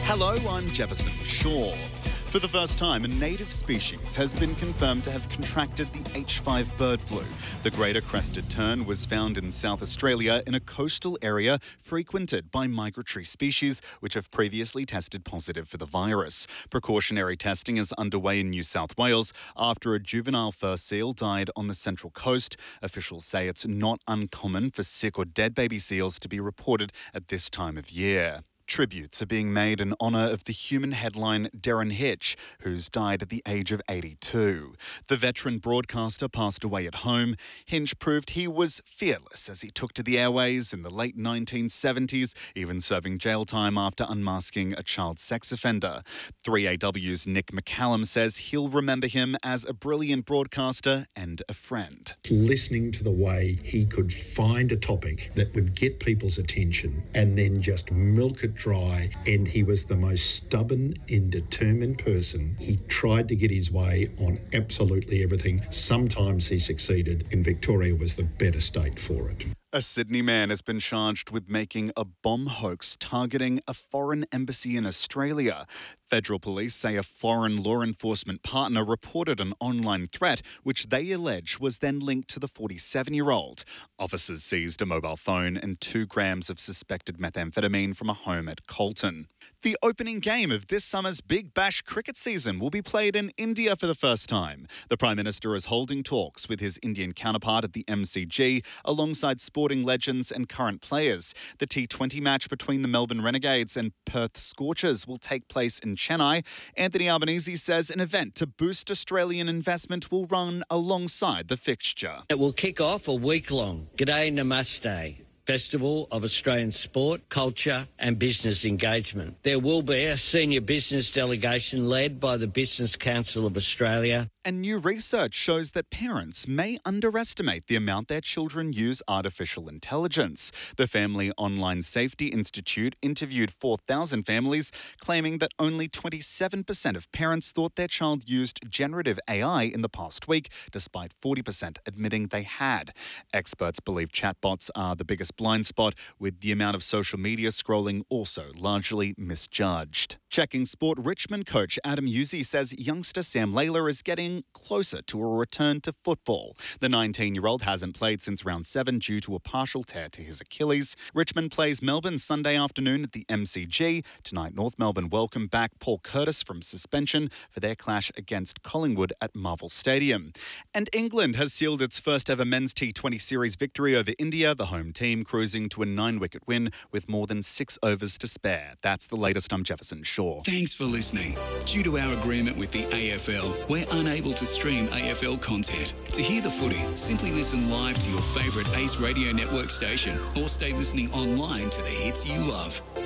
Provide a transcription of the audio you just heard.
Hello, I'm Jefferson Shaw. For the first time, a native species has been confirmed to have contracted the H5 bird flu. The greater crested tern was found in South Australia in a coastal area frequented by migratory species which have previously tested positive for the virus. Precautionary testing is underway in New South Wales after a juvenile fur seal died on the Central Coast. Officials say it's not uncommon for sick or dead baby seals to be reported at this time of year. Tributes are being made in honour of the human headline Darren Hitch, who's died at the age of 82. The veteran broadcaster passed away at home. Hinch proved he was fearless as he took to the airways in the late 1970s, even serving jail time after unmasking a child sex offender. 3AW's Nick McCallum says he'll remember him as a brilliant broadcaster and a friend. Listening to the way he could find a topic that would get people's attention and then just milk it dry, and he was the most stubborn and determined person. He tried to get his way on absolutely everything. Sometimes he succeeded, and Victoria was the better state for it. A Sydney man has been charged with making a bomb hoax targeting a foreign embassy in Australia. Federal police say a foreign law enforcement partner reported an online threat, which they allege was then linked to the 47-year-old. Officers seized a mobile phone and 2 grams of suspected methamphetamine from a home at Colton. The opening game of this summer's Big Bash cricket season will be played in India for the first time. The Prime Minister is holding talks with his Indian counterpart at the MCG, alongside sporting legends and current players. The T20 match between the Melbourne Renegades and Perth Scorchers will take place in Chennai. Anthony Albanese says an event to boost Australian investment will run alongside the fixture. It will kick off a week-long G'day Namaste Festival of Australian sport, culture and business engagement. There will be a senior business delegation led by the Business Council of Australia. And new research shows that parents may underestimate the amount their children use artificial intelligence. The Family Online Safety Institute interviewed 4,000 families, claiming that only 27% of parents thought their child used generative AI in the past week, despite 40% admitting they had. Experts believe chatbots are the biggest blind spot, with the amount of social media scrolling also largely misjudged. Checking sport, Richmond coach Adam Yuzi says youngster Sam Layla is getting closer to a return to football. The 19-year-old hasn't played since round 7 due to a partial tear to his Achilles. Richmond plays Melbourne Sunday afternoon at the MCG. Tonight, North Melbourne welcome back Paul Curtis from suspension for their clash against Collingwood at Marvel Stadium. And England has sealed its first ever men's T20 series victory over India, the home team cruising to a 9-wicket win with more than 6 overs to spare. That's the latest. I'm Jefferson Shaw. Thanks for listening. Due to our agreement with the AFL, we're unable to stream AFL content. To hear the footy, simply listen live to your favourite Ace Radio Network station or stay listening online to the hits you love.